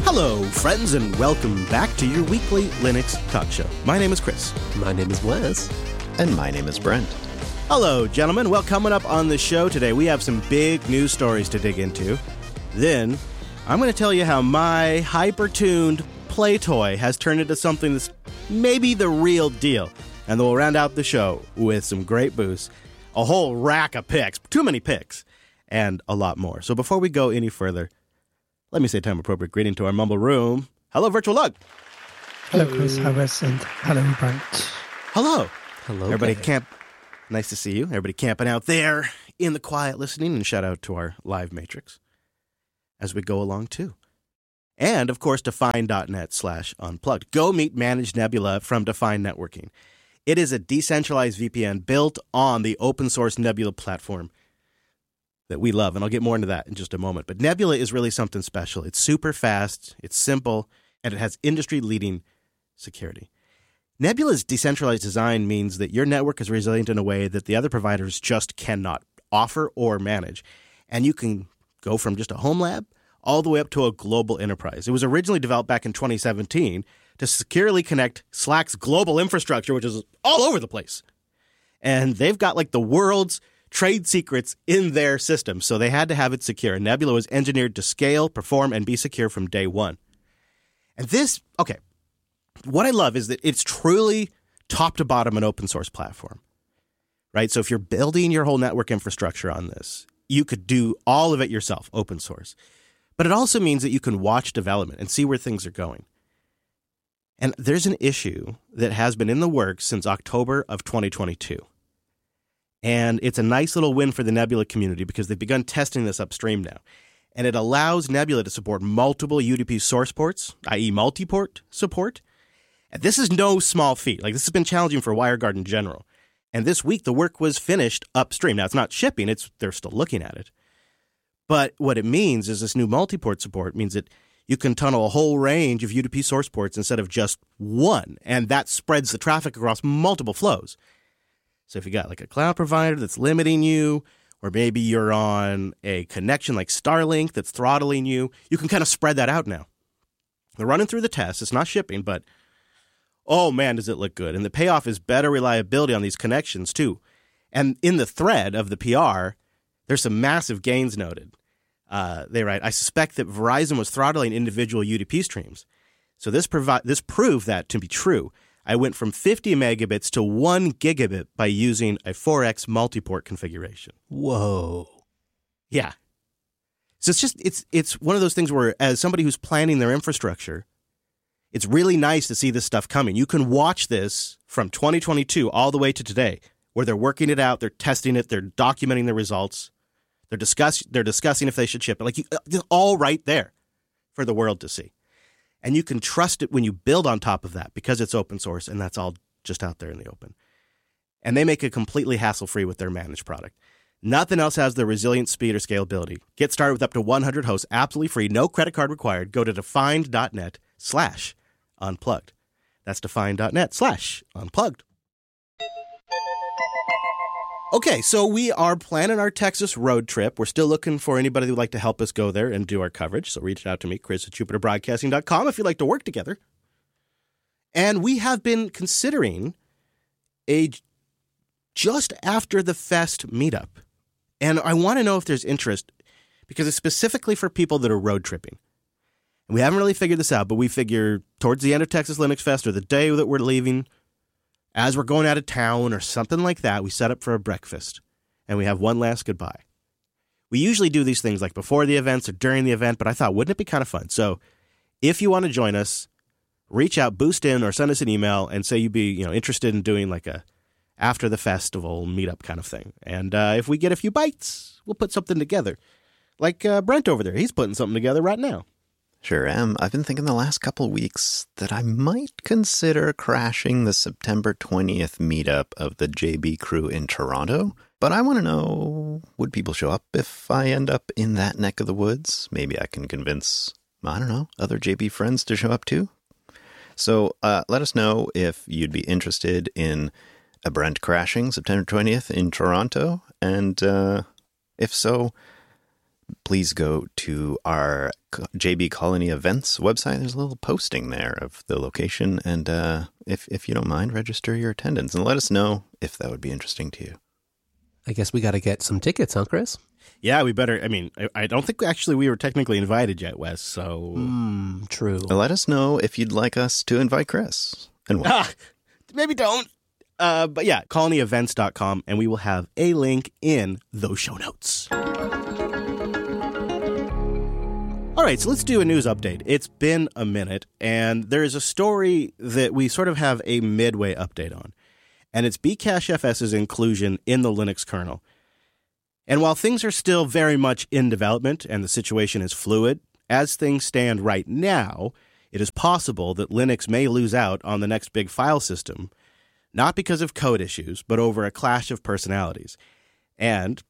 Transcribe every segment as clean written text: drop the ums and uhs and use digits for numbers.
Hello, friends, and welcome back to your weekly Linux talk show. My name is Chris. My name is Wes. And my name is Brent. Hello, gentlemen. Well, coming up on the show today, we have some big news stories to dig into. Then, I'm going to tell you how my hyper-tuned play toy has turned into something that's maybe the real deal. And then we'll round out the show with some great boosts, a whole rack of picks, too many picks, and a lot more. So before we go any further, let me say time-appropriate greeting to our Mumble Room. Hello, Virtual Lug. Hello, Chris. Hi, Wes. And hello, Brent. Hello. Hello. Everybody there. Nice to see you. Everybody camping out there in the quiet listening, and shout out to our live matrix as we go along, too. And, of course, Define.net/unplugged. Go meet Managed Nebula from Define Networking. It is a decentralized VPN built on the open-source Nebula platform that we love, and I'll get more into that in just a moment. But Nebula is really something special. It's super fast, it's simple, and it has industry-leading security. Nebula's decentralized design means that your network is resilient in a way that the other providers just cannot offer or manage. And you can go from just a home lab all the way up to a global enterprise. It was originally developed back in 2017 to securely connect Slack's global infrastructure, which is all over the place. And they've got like the world's trade secrets in their system, so they had to have it secure. And Nebula was engineered to scale, perform, and be secure from day one. And what I love is that it's truly top to bottom an open source platform, right? So if you're building your whole network infrastructure on this, you could do all of it yourself, open source. But it also means that you can watch development and see where things are going. And there's an issue that has been in the works since October of 2022. And it's a nice little win for the Nebula community because they've begun testing this upstream now. And it allows Nebula to support multiple UDP source ports, i.e. multi-port support. And this is no small feat. Like, this has been challenging for WireGuard in general. And this week, the work was finished upstream. Now, it's not shipping. They're still looking at it. But what it means is this new multi-port support means that you can tunnel a whole range of UDP source ports instead of just one. And that spreads the traffic across multiple flows. So if you got like a cloud provider that's limiting you, or maybe you're on a connection like Starlink that's throttling you, you can kind of spread that out now. They're running through the tests. It's not shipping, but oh man, does it look good. And the payoff is better reliability on these connections too. And in the thread of the PR, there's some massive gains noted. They write, I suspect that Verizon was throttling individual UDP streams. So this proved that to be true. I went from 50 megabits to 1 gigabit by using a 4x multi-port configuration. Whoa. Yeah. So it's one of those things where, as somebody who's planning their infrastructure, it's really nice to see this stuff coming. You can watch this from 2022 all the way to today, where they're working it out, they're testing it, they're documenting the results, they're discussing if they should ship it. Like, it's all right there for the world to see. And you can trust it when you build on top of that because it's open source and that's all just out there in the open. And they make it completely hassle-free with their managed product. Nothing else has the resilient speed or scalability. Get started with up to 100 hosts absolutely free, no credit card required. Go to define.net/unplugged. That's define.net/unplugged. Okay, so we are planning our Texas road trip. We're still looking for anybody who would like to help us go there and do our coverage. So reach out to me, Chris@JupiterBroadcasting.com, if you'd like to work together. And we have been considering a just after the fest meetup. And I want to know if there's interest because it's specifically for people that are road tripping. And we haven't really figured this out, but we figure towards the end of Texas Linux Fest or the day that we're leaving, as we're going out of town or something like that, we set up for a breakfast and we have one last goodbye. We usually do these things like before the events or during the event, but I thought, wouldn't it be kind of fun? So if you want to join us, reach out, boost in, or send us an email and say you'd be interested in doing like a after the festival meetup kind of thing. And if we get a few bites, we'll put something together. Like Brent over there, he's putting something together right now. Sure am. I've been thinking the last couple of weeks that I might consider crashing the September 20th meetup of the JB crew in Toronto. But I want to know, would people show up if I end up in that neck of the woods? Maybe I can convince, other JB friends to show up too. So let us know if you'd be interested in a Brent crashing September 20th in Toronto. And if so, please go to our JB Colony Events website. There's a little posting there of the location. And if you don't mind, register your attendance and let us know if that would be interesting to you. I guess we got to get some tickets, huh, Chris? Yeah, we better. I mean, I don't think actually we were technically invited yet, Wes, so... True. Let us know if you'd like us to invite Chris. And what? Maybe don't. But yeah, colonyevents.com, and we will have a link in those show notes. All right, so let's do a news update. It's been a minute, and there is a story that we sort of have a midway update on, and it's Bcachefs's inclusion in the Linux kernel. And while things are still very much in development and the situation is fluid, as things stand right now, it is possible that Linux may lose out on the next big file system, not because of code issues, but over a clash of personalities. And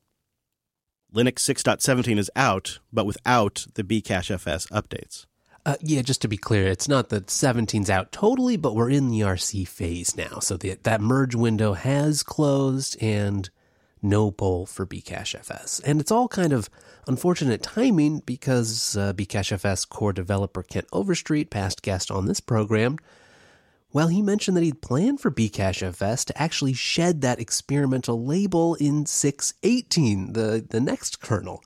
Linux 6.17 is out, but without the Bcachefs updates. Yeah, just to be clear, it's not that 17's out totally, but we're in the RC phase now. So that merge window has closed and no pull for Bcachefs. And it's all kind of unfortunate timing because Bcachefs core developer Kent Overstreet, past guest on this program, well, he mentioned that he'd planned for Bcachefs to actually shed that experimental label in 6.18, the next kernel.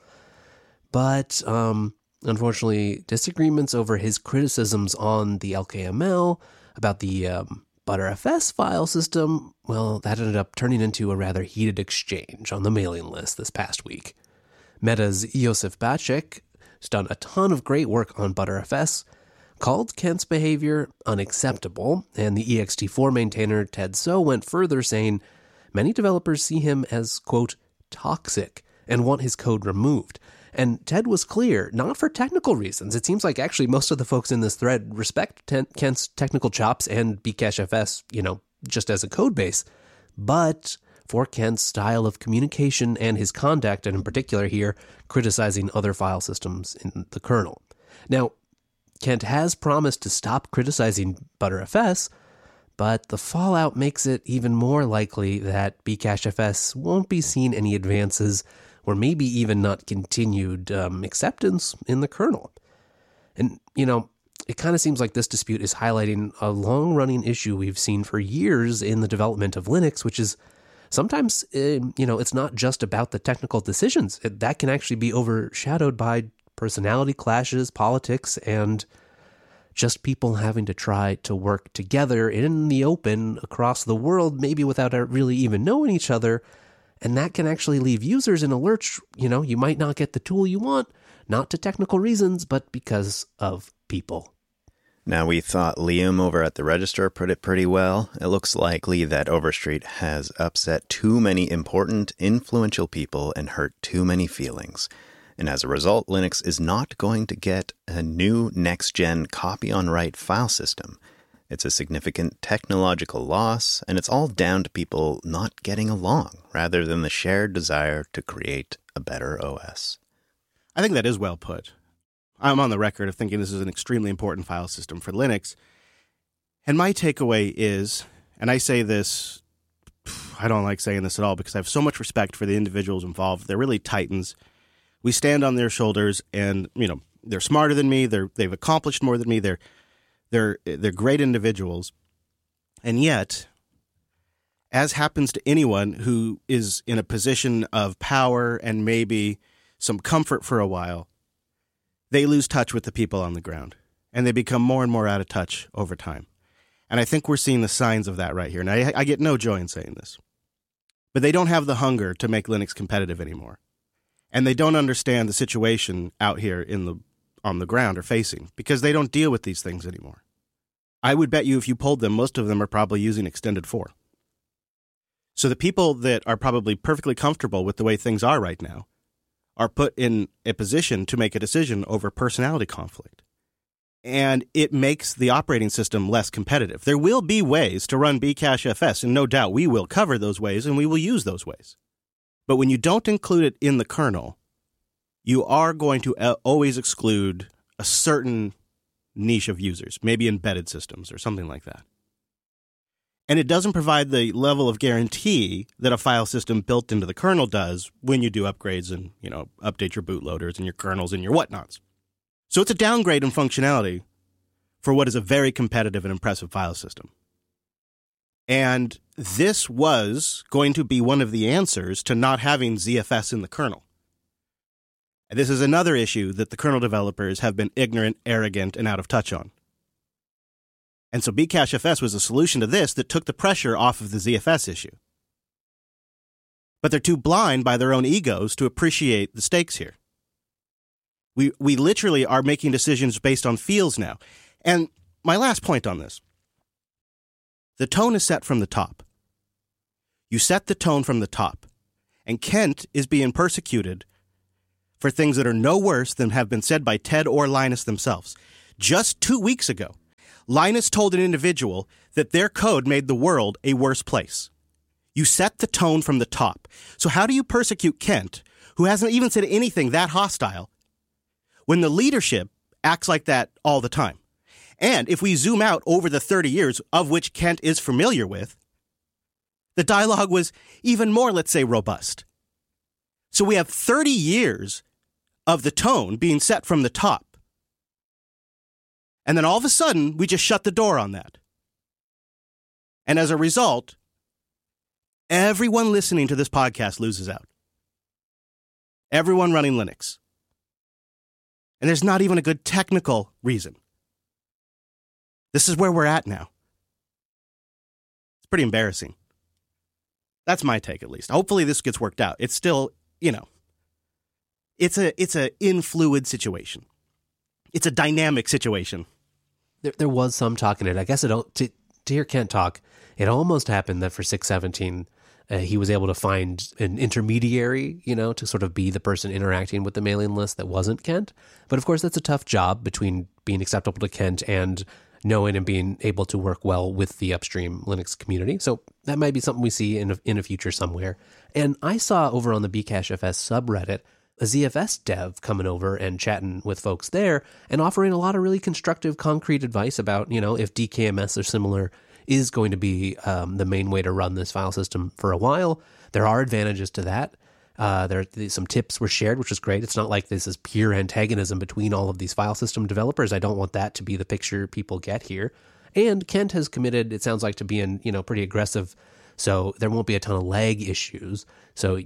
But unfortunately, disagreements over his criticisms on the LKML about the ButterFS file system, well, that ended up turning into a rather heated exchange on the mailing list this past week. Meta's Josef Bacek has done a ton of great work on ButterFS, called Kent's behavior unacceptable, and the ext4 maintainer Ted So went further, saying many developers see him as, quote, toxic and want his code removed. And Ted was clear, not for technical reasons. It seems like actually most of the folks in this thread respect Kent's technical chops and Bcachefs, just as a code base, but for Kent's style of communication and his conduct, and in particular here, criticizing other file systems in the kernel. Now, Kent has promised to stop criticizing ButterFS, but the fallout makes it even more likely that Bcachefs won't be seeing any advances or maybe even not continued acceptance in the kernel. And, it kind of seems like this dispute is highlighting a long-running issue we've seen for years in the development of Linux, which is sometimes, it's not just about the technical decisions. That can actually be overshadowed by personality clashes, politics, and just people having to try to work together in the open across the world, maybe without really even knowing each other. And that can actually leave users in a lurch. You might not get the tool you want, not to technical reasons, but because of people. Now, we thought Liam over at the Register put it pretty well. It looks likely that Overstreet has upset too many important, influential people and hurt too many feelings. And as a result, Linux is not going to get a new next-gen copy-on-write file system. It's a significant technological loss, and it's all down to people not getting along, rather than the shared desire to create a better OS. I think that is well put. I'm on the record of thinking this is an extremely important file system for Linux. And my takeaway is, and I say this, I don't like saying this at all because I have so much respect for the individuals involved. They're really titans. We stand on their shoulders, and they're smarter than me. They've accomplished more than me. They're great individuals, and yet, as happens to anyone who is in a position of power and maybe some comfort for a while, they lose touch with the people on the ground, and they become more and more out of touch over time. And I think we're seeing the signs of that right here. Now, I get no joy in saying this, but they don't have the hunger to make Linux competitive anymore. And they don't understand the situation out here on the ground or facing because they don't deal with these things anymore. I would bet you if you polled them, most of them are probably using Extended 4. So the people that are probably perfectly comfortable with the way things are right now are put in a position to make a decision over personality conflict. And it makes the operating system less competitive. There will be ways to run Bcachefs, and no doubt we will cover those ways and we will use those ways. But when you don't include it in the kernel, you are going to always exclude a certain niche of users, maybe embedded systems or something like that. And it doesn't provide the level of guarantee that a file system built into the kernel does when you do upgrades and, update your bootloaders and your kernels and your whatnots. So it's a downgrade in functionality for what is a very competitive and impressive file system. And this was going to be one of the answers to not having ZFS in the kernel. And this is another issue that the kernel developers have been ignorant, arrogant, and out of touch on. And so Bcachefs was a solution to this that took the pressure off of the ZFS issue. But they're too blind by their own egos to appreciate the stakes here. We literally are making decisions based on feels now. And my last point on this. The tone is set from the top. You set the tone from the top. And Kent is being persecuted for things that are no worse than have been said by Ted or Linus themselves. Just 2 weeks ago, Linus told an individual that their code made the world a worse place. You set the tone from the top. So how do you persecute Kent, who hasn't even said anything that hostile, when the leadership acts like that all the time? And if we zoom out over the 30 years of which Kent is familiar with, the dialogue was even more, let's say, robust. So we have 30 years of the tone being set from the top. And then all of a sudden, we just shut the door on that. And as a result, everyone listening to this podcast loses out. Everyone running Linux. And there's not even a good technical reason. This is where we're at now. It's pretty embarrassing. That's my take, at least. Hopefully this gets worked out. It's still, it's a influid situation. It's a dynamic situation. There was some talk in it. I guess to hear Kent talk, it almost happened that for 617, he was able to find an intermediary, to sort of be the person interacting with the mailing list that wasn't Kent. But of course, that's a tough job between being acceptable to Kent and knowing and being able to work well with the upstream Linux community. So that might be something we see in a future somewhere. And I saw over on the Bcachefs subreddit a ZFS dev coming over and chatting with folks there and offering a lot of really constructive, concrete advice about, if DKMS or similar is going to be the main way to run this file system for a while. There are advantages to that. Some tips were shared, which was great. It's not like this is pure antagonism between all of these file system developers. I don't want that to be the picture people get here. And Kent has committed, it sounds like, to being, pretty aggressive. So there won't be a ton of lag issues. So,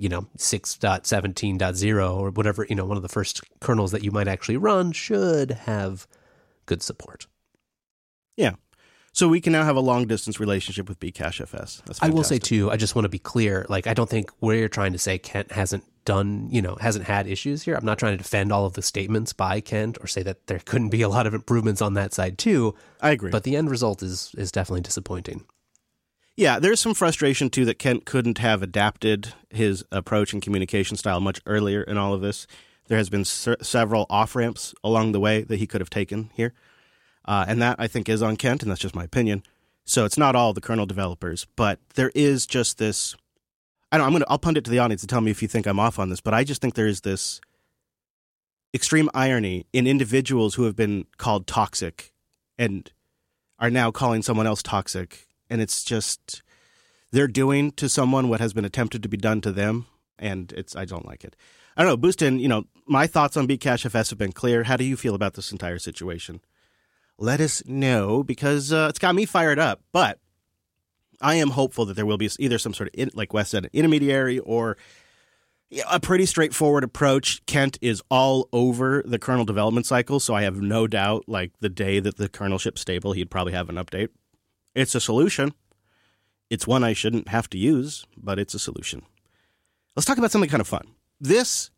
6.17.0 or whatever, one of the first kernels that you might actually run should have good support. Yeah. So we can now have a long-distance relationship with Bcachefs. That's I will say, too, I just want to be clear. I don't think we're trying to say Kent hasn't had issues here. I'm not trying to defend all of the statements by Kent or say that there couldn't be a lot of improvements on that side, too. I agree. But the end result is definitely disappointing. Yeah, there's some frustration, too, that Kent couldn't have adapted his approach and communication style much earlier in all of this. There has been several off-ramps along the way that he could have taken here. And that, I think, is on Kent, and that's just my opinion. So it's not all the kernel developers, but there is just this... I'll punt it to the audience to tell me if you think I'm off on this, but I just think there is this extreme irony in individuals who have been called toxic and are now calling someone else toxic. And it's just, they're doing to someone what has been attempted to be done to them, and I don't like it. I don't know, Boostin, my thoughts on Bcachefs have been clear. How do you feel about this entire situation? Let us know, because it's got me fired up. But I am hopeful that there will be either some sort of, like Wes said, an intermediary or a pretty straightforward approach. Kent is all over the kernel development cycle, so I have no doubt, the day that the kernel ship's stable, he'd probably have an update. It's a solution. It's one I shouldn't have to use, but it's a solution. Let's talk about something kind of fun. This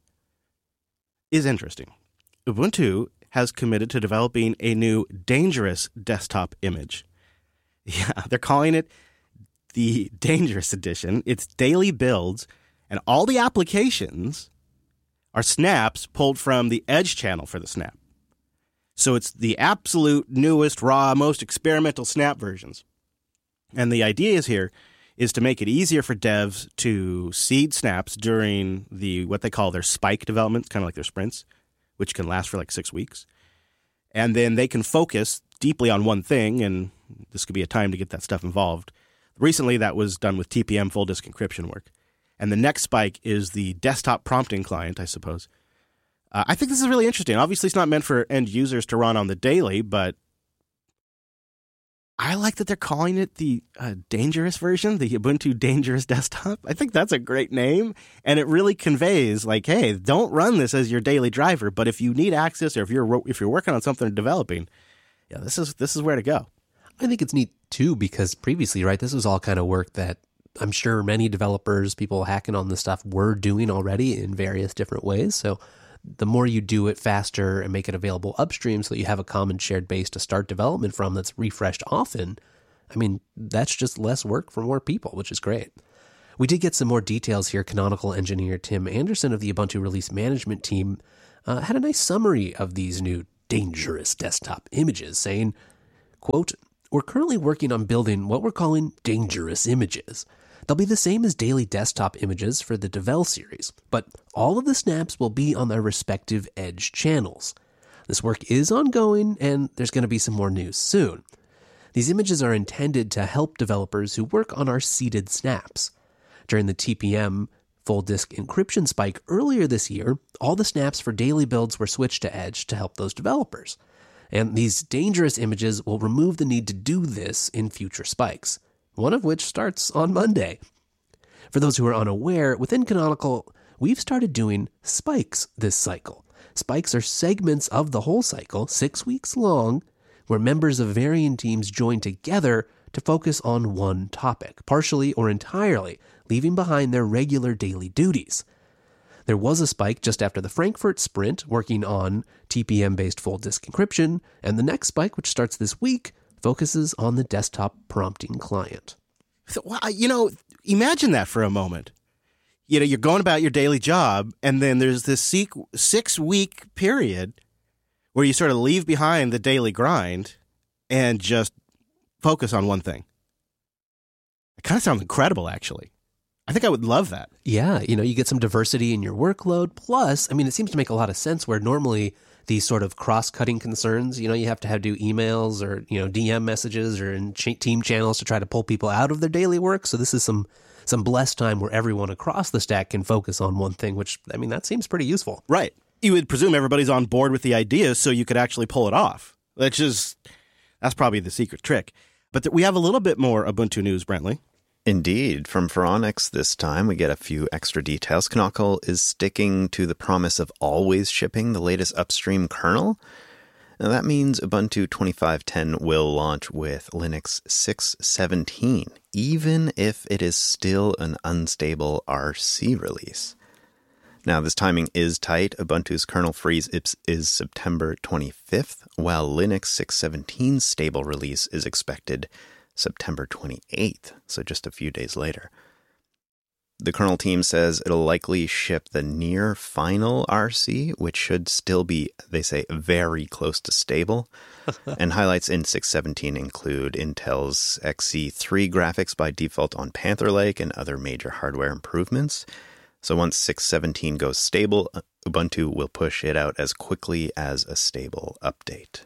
is interesting. Ubuntu has committed to developing a new dangerous desktop image. Yeah, they're calling it the Dangerous Edition. It's daily builds, and all the applications are snaps pulled from the Edge channel for the snap. So it's the absolute newest, raw, most experimental snap versions. And the idea is to make it easier for devs to seed snaps during what they call their spike development, kind of like their sprints, which can last for 6 weeks. And then they can focus deeply on one thing, and this could be a time to get that stuff involved, Recently, that was done with TPM full disk encryption work. And the next spike is the desktop prompting client, I suppose. I think this is really interesting. Obviously, it's not meant for end users to run on the daily, but I like that they're calling it the dangerous version, the Ubuntu Dangerous Desktop. I think that's a great name, and it really conveys, like, hey, don't run this as your daily driver, but if you need access or if you're working on something or developing, yeah, this is where to go. I think it's neat, too, because previously, right, this was all kind of work that I'm sure many developers, people hacking on this stuff, were doing already in various different ways, so the more you do it faster and make it available upstream so that you have a common shared base to start development from that's refreshed often, I mean, that's just less work for more people, which is great. We did get some more details here. Canonical engineer Tim Anderson of the Ubuntu release management team had a nice summary of these new dangerous desktop images, saying, quote, "We're currently working on building what we're calling dangerous images. They'll be the same as daily desktop images for the Devel series, but all of the snaps will be on their respective Edge channels. This work is ongoing, and there's going to be some more news soon. These images are intended to help developers who work on our seeded snaps. During the TPM full disk encryption spike earlier this year, all the snaps for daily builds were switched to Edge to help those developers. And these dangerous images will remove the need to do this in future spikes, one of which starts on Monday. For those who are unaware, within Canonical, we've started doing spikes this cycle. Spikes are segments of the whole cycle, 6 weeks long, where members of varying teams join together to focus on one topic, partially or entirely, leaving behind their regular daily duties. There was a spike just after the Frankfurt sprint working on TPM-based full disk encryption, and the next spike, which starts this week, focuses on the desktop prompting client. So, imagine that for a moment. You're going about your daily job, and then there's this 6-week period where you sort of leave behind the daily grind and just focus on one thing. It kind of sounds incredible, actually. I think I would love that. Yeah, you get some diversity in your workload. Plus, I mean, it seems to make a lot of sense where normally these sort of cross-cutting concerns, you have to do emails or, DM messages or in team channels to try to pull people out of their daily work. So this is some blessed time where everyone across the stack can focus on one thing, which, I mean, that seems pretty useful. Right. You would presume everybody's on board with the idea so you could actually pull it off. That's probably the secret trick. But we have a little bit more Ubuntu news, Brentley. Indeed. From Phoronix this time, we get a few extra details. Canonical is sticking to the promise of always shipping the latest upstream kernel. Now, that means Ubuntu 25.10 will launch with Linux 6.17, even if it is still an unstable RC release. Now, this timing is tight. Ubuntu's kernel freeze is September 25th, while Linux 6.17's stable release is expected September 28th, so just a few days later. The kernel team says it'll likely ship the near final RC, which should still be, they say, very close to stable. And highlights in 6.17 include Intel's Xe3 graphics by default on Panther Lake and other major hardware improvements. So once 6.17 goes stable, Ubuntu will push it out as quickly as a stable update.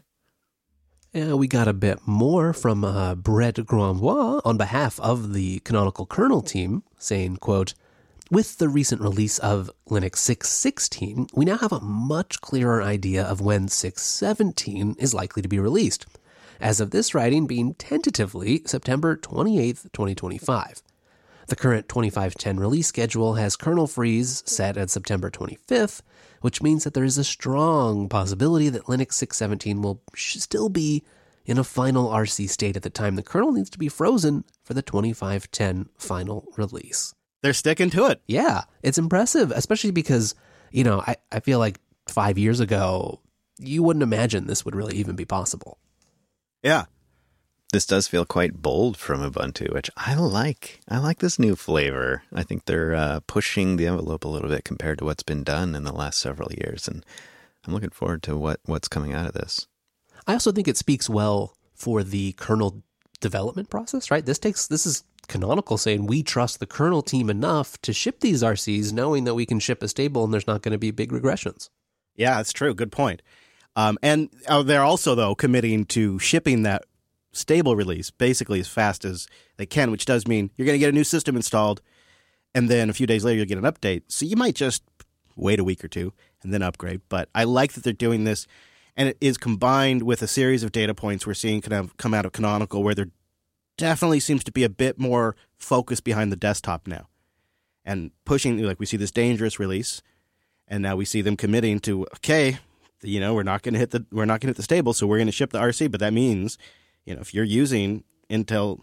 We got a bit more from Brett Granbois on behalf of the Canonical kernel team, saying, quote, "With the recent release of Linux 6.16, we now have a much clearer idea of when 6.17 is likely to be released, as of this writing being tentatively September 28th, 2025. The current 25.10 release schedule has kernel freeze set at September 25th, which means that there is a strong possibility that Linux 6.17 will still be in a final RC state at the time the kernel needs to be frozen for the 25.10 final release." They're sticking to it. Yeah, it's impressive, especially because, I feel like 5 years ago, you wouldn't imagine this would really even be possible. Yeah. This does feel quite bold from Ubuntu, which I like. I like this new flavor. I think they're pushing the envelope a little bit compared to what's been done in the last several years, and I'm looking forward to what's coming out of this. I also think it speaks well for the kernel development process, right? This is Canonical saying we trust the kernel team enough to ship these RCs, knowing that we can ship a stable and there's not going to be big regressions. Yeah, that's true. Good point. And they're also, though, committing to shipping that stable release basically as fast as they can, which does mean you're going to get a new system installed, and then a few days later you'll get an update. So you might just wait a week or two and then upgrade. But I like that they're doing this, and it is combined with a series of data points we're seeing kind of come out of Canonical, where there definitely seems to be a bit more focus behind the desktop now, and pushing, like we see this dangerous release, and now we see them committing to, okay, we're not going to hit the stable, so we're going to ship the RC. But that means, if you're using Intel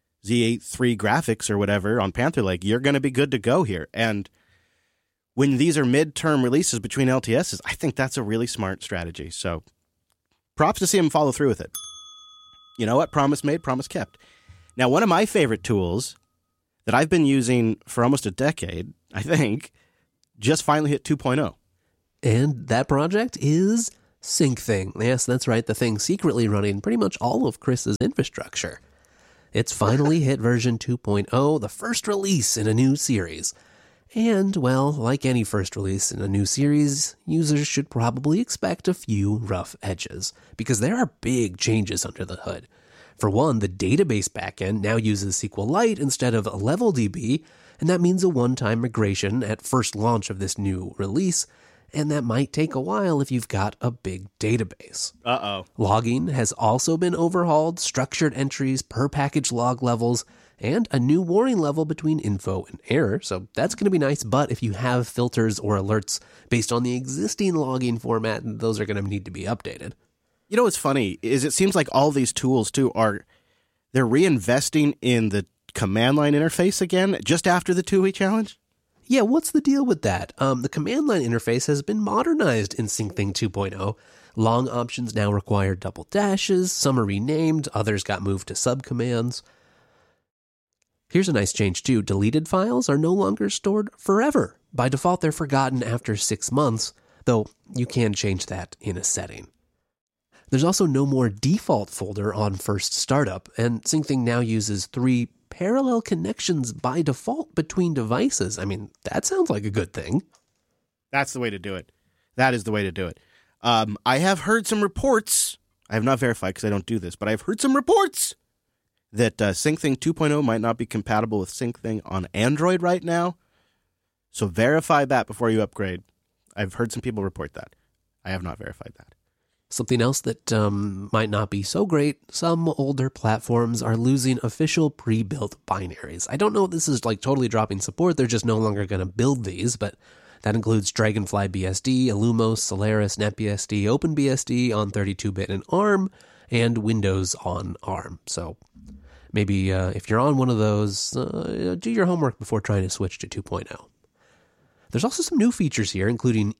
Z8 III graphics or whatever on Panther Lake, you're going to be good to go here. And when these are midterm releases between LTSs, I think that's a really smart strategy. So props to see them follow through with it. You know what? Promise made, promise kept. Now, one of my favorite tools that I've been using for almost a decade, I think, just finally hit 2.0. And that project is SyncThing. Yes, that's right. The thing secretly running pretty much all of Chris's infrastructure. It's finally hit version 2.0, the first release in a new series. And, well, like any first release in a new series, users should probably expect a few rough edges, because there are big changes under the hood. For one, the database backend now uses SQLite instead of LevelDB, and that means a one-time migration at first launch of this new release, and that might take a while if you've got a big database. Uh-oh. Logging has also been overhauled, structured entries, per package log levels, and a new warning level between info and error, so that's going to be nice. But if you have filters or alerts based on the existing logging format, those are going to need to be updated. You know what's funny is it seems like all these tools, too, they're reinvesting in the command line interface again just after the 2-week challenge? Yeah, what's the deal with that? The command line interface has been modernized in SyncThing 2.0. Long options now require double dashes, some are renamed, others got moved to subcommands. Here's a nice change too. Deleted files are no longer stored forever. By default, they're forgotten after 6 months, though you can change that in a setting. There's also no more default folder on first startup, and SyncThing now uses 3 parallel connections by default between devices. I mean, that sounds like a good thing. That's the way to do it. That is the way to do it. I have heard some reports. I have not verified because I don't do this, but I've heard some reports that SyncThing 2.0 might not be compatible with SyncThing on Android right now. So verify that before you upgrade. I've heard some people report that. I have not verified that. Something else that might not be so great, some older platforms are losing official pre-built binaries. I don't know if this is like totally dropping support, they're just no longer going to build these, but that includes Dragonfly BSD, Illumos, Solaris, NetBSD, OpenBSD on 32-bit and ARM, and Windows on ARM. So maybe if you're on one of those, do your homework before trying to switch to 2.0. There's also some new features here, including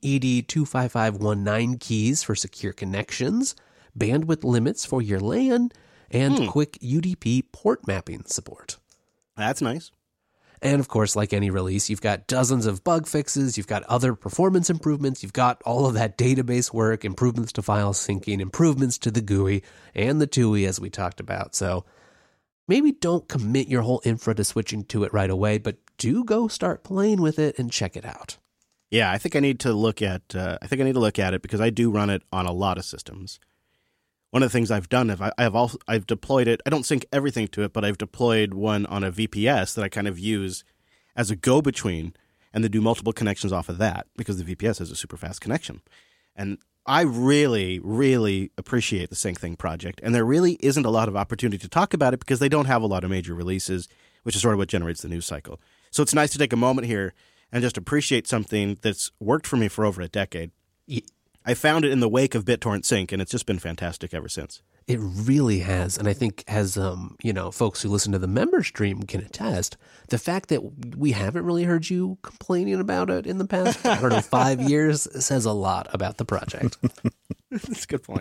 ED25519 keys for secure connections, bandwidth limits for your LAN, and quick UDP port mapping support. That's nice. And of course, like any release, you've got dozens of bug fixes, you've got other performance improvements, you've got all of that database work, improvements to file syncing, improvements to the GUI, and the TUI as we talked about. So maybe don't commit your whole infra to switching to it right away, but do go start playing with it and check it out. Yeah, I think I need to look at it because I do run it on a lot of systems. One of the things I've done is I've deployed it. I don't sync everything to it, but I've deployed one on a VPS that I kind of use as a go-between and then do multiple connections off of that because the VPS has a super fast connection. And I really, really appreciate the SyncThing project, and there really isn't a lot of opportunity to talk about it because they don't have a lot of major releases, which is sort of what generates the news cycle. So it's nice to take a moment here and just appreciate something that's worked for me for over a decade. I found it in the wake of BitTorrent Sync, and it's just been fantastic ever since. It really has, and I think as folks who listen to the member stream can attest, the fact that we haven't really heard you complaining about it in the past, 5 years says a lot about the project. That's a good point.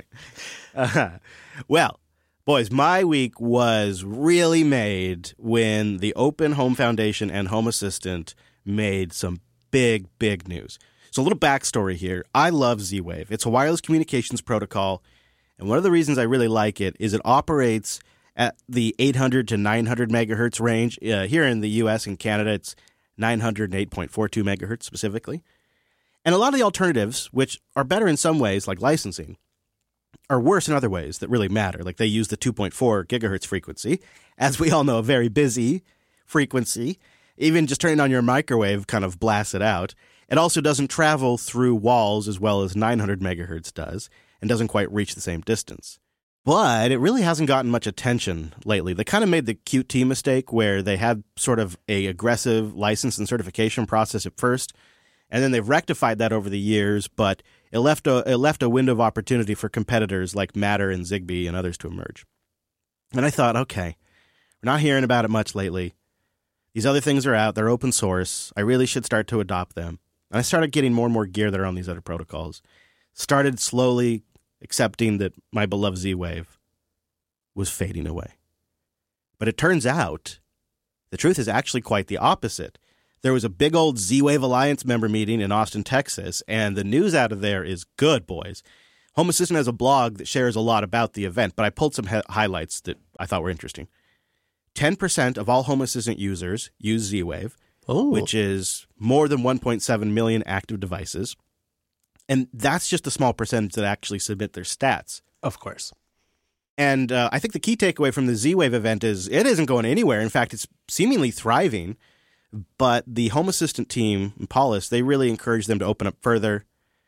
Well, boys, my week was really made when the Open Home Foundation and Home Assistant made some big, big news. So a little backstory here. I love Z-Wave. It's a wireless communications protocol, and one of the reasons I really like it is it operates at the 800 to 900 megahertz range. Here in the U.S. and Canada, it's 908.42 megahertz specifically. And a lot of the alternatives, which are better in some ways, like licensing, are worse in other ways that really matter. Like they use the 2.4 gigahertz frequency, as we all know, a very busy frequency. Even just turning on your microwave kind of blasts it out. It also doesn't travel through walls as well as 900 megahertz does, and doesn't quite reach the same distance. But it really hasn't gotten much attention lately. They kind of made the QT mistake where they had sort of a aggressive license and certification process at first, and then they've rectified that over the years, but it left a window of opportunity for competitors like Matter and Zigbee and others to emerge. And I thought, okay, we're not hearing about it much lately. These other things are out. They're open source. I really should start to adopt them. And I started getting more and more gear that are on these other protocols. Started slowly accepting that my beloved Z-Wave was fading away. But it turns out the truth is actually quite the opposite. There was a big old Z-Wave Alliance member meeting in Austin, Texas, and the news out of there is good, boys. Home Assistant has a blog that shares a lot about the event, but I pulled some highlights that I thought were interesting. 10% of all Home Assistant users use Z-Wave, which is more than 1.7 million active devices. And that's just a small percentage that actually submit their stats. Of course. And I think the key takeaway from the Z-Wave event is it isn't going anywhere. In fact, it's seemingly thriving. But the Home Assistant team, Paulus, they really encourage them to open up further,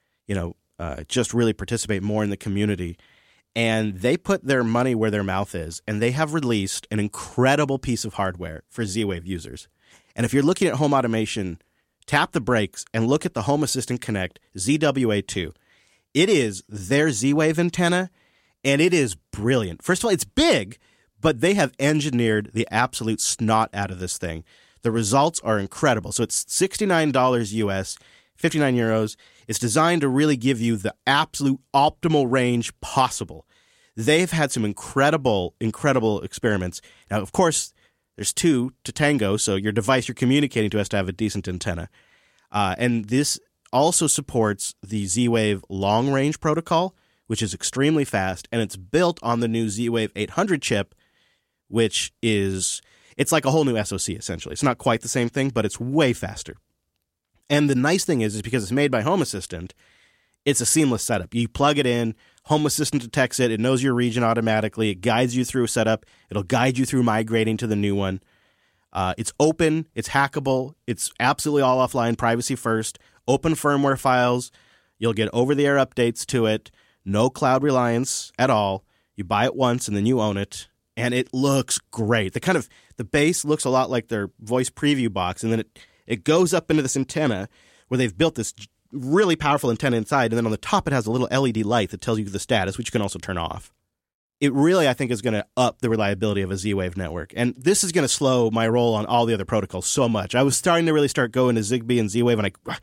just really participate more in the community. And they put their money where their mouth is, and they have released an incredible piece of hardware for Z-Wave users. And if you're looking at home automation, tap the brakes and look at the Home Assistant Connect ZWA2. It is their Z-Wave antenna, and it is brilliant. First of all, it's big, but they have engineered the absolute snot out of this thing. The results are incredible. So it's $69 US, 59 euros. It's designed to really give you the absolute optimal range possible. They've had some incredible experiments. Now, of course, there's two to tango, so your device you're communicating to has to have a decent antenna. And this also supports the Z-Wave long-range protocol, which is extremely fast, and it's built on the new Z-Wave 800 chip, which is... It's like a whole new SoC, essentially. It's not quite the same thing, but it's way faster. And the nice thing is because it's made by Home Assistant, it's a seamless setup. You plug it in, Home Assistant detects it, it knows your region automatically, it guides you through setup, it'll guide you through migrating to the new one. It's open, it's hackable, it's absolutely all offline, privacy first, open firmware files, you'll get over-the-air updates to it, no cloud reliance at all. You buy it once and then you own it. And it looks great. The base looks a lot like their voice preview box, and then it goes up into this antenna where they've built this really powerful antenna inside, and then on the top it has a little LED light that tells you the status, which you can also turn off. It really, I think, is going to up the reliability of a Z-Wave network, and this is going to slow my roll on all the other protocols so much. I was starting to really start going to Zigbee and Z-Wave,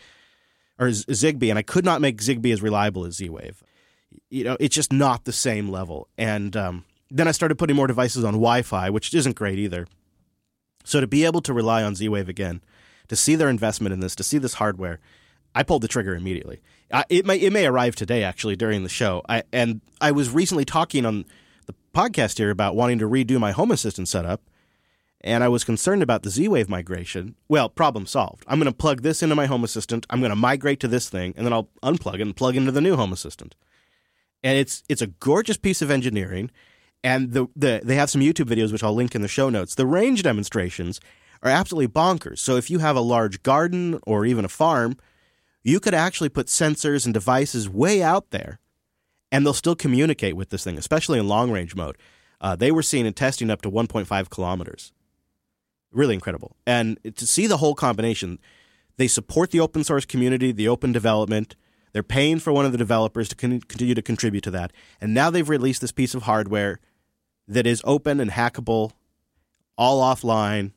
Zigbee, and I could not make Zigbee as reliable as Z-Wave. It's just not the same level, and then I started putting more devices on Wi-Fi, which isn't great either. So to be able to rely on Z-Wave again, to see their investment in this, to see this hardware, I pulled the trigger immediately. It may arrive today, actually, during the show. I was recently talking on the podcast here about wanting to redo my Home Assistant setup, and I was concerned about the Z-Wave migration. Well, problem solved. I'm going to plug this into my Home Assistant, I'm going to migrate to this thing, and then I'll unplug it and plug into the new Home Assistant. And it's a gorgeous piece of engineering. And they have some YouTube videos, which I'll link in the show notes. The range demonstrations are absolutely bonkers. So if you have a large garden or even a farm, you could actually put sensors and devices way out there, and they'll still communicate with this thing, especially in long-range mode. They were seeing and testing up to 1.5 kilometers. Really incredible. And to see the whole combination, they support the open source community, the open development. They're paying for one of the developers to continue to contribute to that. And now they've released this piece of hardware that is open and hackable, all offline.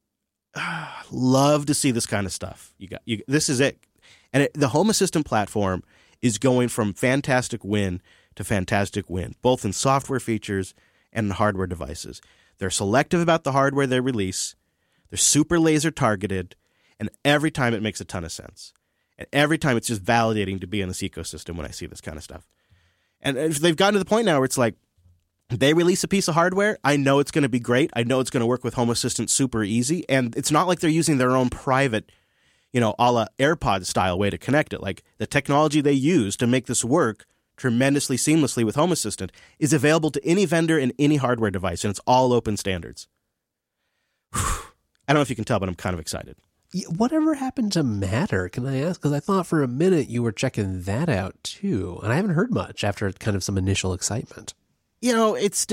Love to see this kind of stuff. This is it. And the Home Assistant platform is going from fantastic win to fantastic win, both in software features and in hardware devices. They're selective about the hardware they release. They're super laser targeted. And every time it makes a ton of sense. And every time it's just validating to be in this ecosystem when I see this kind of stuff. And if they've gotten to the point now where it's like, they release a piece of hardware, I know it's going to be great. I know it's going to work with Home Assistant super easy. And it's not like they're using their own private, a la AirPods style way to connect it. Like the technology they use to make this work tremendously seamlessly with Home Assistant, is available to any vendor and any hardware device, and it's all open standards. I don't know if you can tell, but I'm kind of excited. Whatever happened to Matter, can I ask? Because I thought for a minute you were checking that out too, and I haven't heard much after kind of some initial excitement. It's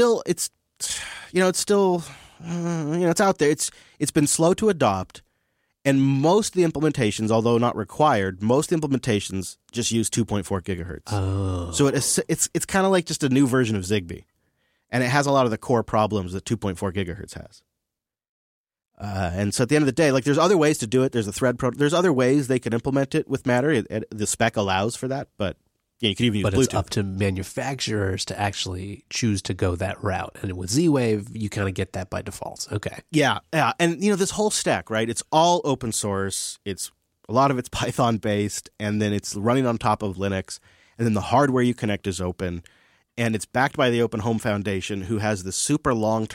out there. It's been slow to adopt, and most of the implementations, although not required, most implementations just use 2.4 gigahertz. Oh. So it's kind of like just a new version of Zigbee, and it has a lot of the core problems that 2.4 gigahertz has. And so at the end of the day, like, there's other ways to do it. There's a thread there's other ways they could implement it with Matter. The spec allows for that, but you could even use Bluetooth. But it's up to manufacturers to actually choose to go that route. And with Z-Wave, you kind of get that by default. Okay. Yeah. And, this whole stack, right? It's all open source. A lot of it's Python based, and then it's running on top of Linux. And then the hardware you connect is open. And it's backed by the Open Home Foundation, who has this super long